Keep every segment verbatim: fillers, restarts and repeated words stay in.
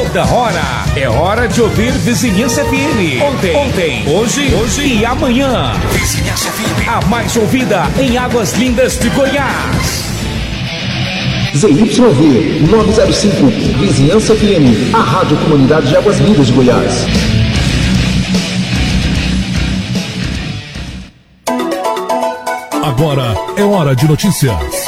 toda hora. É hora de ouvir Vizinhança F M. Ontem, ontem, hoje, hoje e amanhã. Vizinhança F M, a mais ouvida em Águas Lindas de Goiás. Z Y V novecentos e cinco, Vizinhança F M, a rádio comunidade de Águas Lindas de Goiás. Agora é hora de notícias.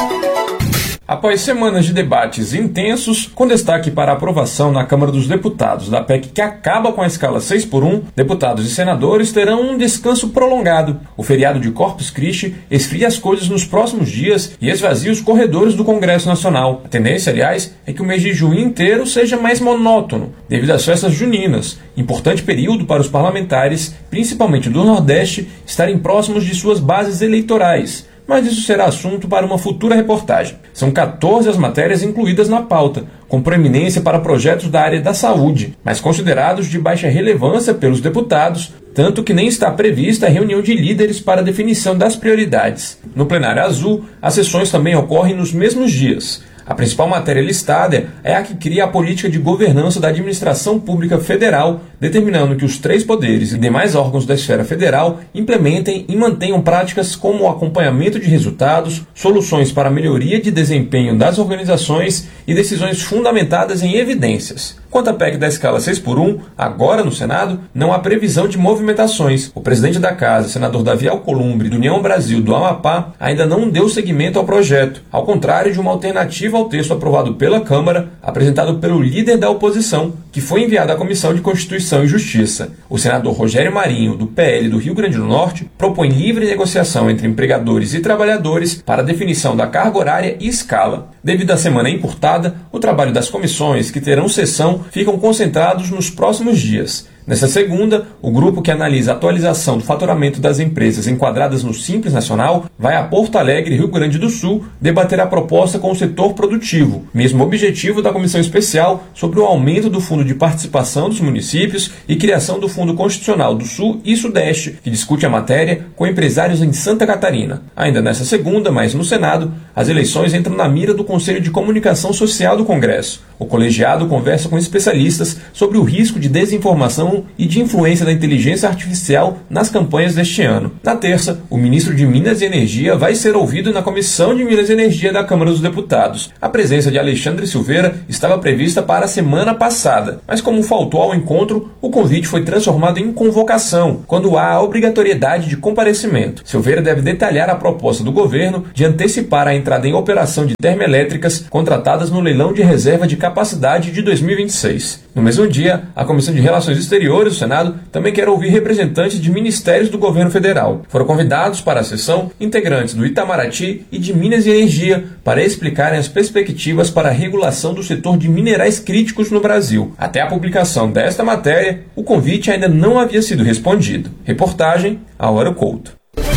Após semanas de debates intensos, com destaque para a aprovação na Câmara dos Deputados da P E C que acaba com a escala seis por um, deputados e senadores terão um descanso prolongado. O feriado de Corpus Christi esfria as coisas nos próximos dias e esvazia os corredores do Congresso Nacional. A tendência, aliás, é que o mês de junho inteiro seja mais monótono, devido às festas juninas, importante período para os parlamentares, principalmente do Nordeste, estarem próximos de suas bases eleitorais. Mas isso será assunto para uma futura reportagem. São quatorze as matérias incluídas na pauta, com proeminência para projetos da área da saúde, mas considerados de baixa relevância pelos deputados, tanto que nem está prevista a reunião de líderes para a definição das prioridades. No plenário azul, as sessões também ocorrem nos mesmos dias. A principal matéria listada é a que cria a política de governança da administração pública federal, determinando que os três poderes e demais órgãos da esfera federal implementem e mantenham práticas como o acompanhamento de resultados, soluções para a melhoria de desempenho das organizações e decisões fundamentadas em evidências. Quanto à P E C da escala seis por um, agora no Senado, não há previsão de movimentações. O presidente da Casa, senador Davi Alcolumbre, do União Brasil do Amapá, ainda não deu seguimento ao projeto, ao contrário de uma alternativa ao texto aprovado pela Câmara, apresentado pelo líder da oposição, que foi enviado à Comissão de Constituição e Justiça. O senador Rogério Marinho, do P L do Rio Grande do Norte, propõe livre negociação entre empregadores e trabalhadores para a definição da carga horária e escala. Devido à semana encurtada, o trabalho das comissões, que terão sessão, ficam concentrados nos próximos dias. Nessa segunda, o grupo que analisa a atualização do faturamento das empresas enquadradas no Simples Nacional vai a Porto Alegre, Rio Grande do Sul, debater a proposta com o setor produtivo, mesmo objetivo da Comissão Especial sobre o aumento do Fundo de Participação dos Municípios e criação do Fundo Constitucional do Sul e Sudeste, que discute a matéria com empresários em Santa Catarina. Ainda nessa segunda, mas no Senado, as eleições entram na mira do Conselho de Comunicação Social do Congresso. O colegiado conversa com especialistas sobre o risco de desinformação e de influência da inteligência artificial nas campanhas deste ano. Na terça, o ministro de Minas e Energia vai ser ouvido na Comissão de Minas e Energia da Câmara dos Deputados. A presença de Alexandre Silveira estava prevista para a semana passada, mas como faltou ao encontro, o convite foi transformado em convocação, quando há a obrigatoriedade de comparecimento. Silveira deve detalhar a proposta do governo de antecipar a entrada em operação de termoelétricas contratadas no leilão de reserva de capacidade de dois mil e vinte e seis. No mesmo dia, a Comissão de Relações Exteriores do Senado também quer ouvir representantes de ministérios do governo federal. Foram convidados para a sessão integrantes do Itamaraty e de Minas e Energia para explicarem as perspectivas para a regulação do setor de minerais críticos no Brasil. Até a publicação desta matéria, o convite ainda não havia sido respondido. Reportagem, Aura Couto.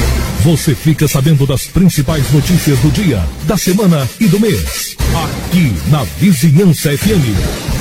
Você fica sabendo das principais notícias do dia, da semana e do mês. Aqui na Vizinhança F M.